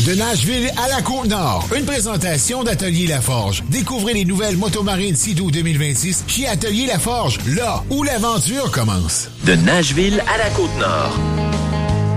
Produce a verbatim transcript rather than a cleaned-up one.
De Nashville à la Côte-Nord, une présentation d'Atelier Laforge. Découvrez les nouvelles motomarines Sea-Doo deux mille vingt-six chez Atelier Laforge, là où l'aventure commence. De Nashville à la Côte-Nord.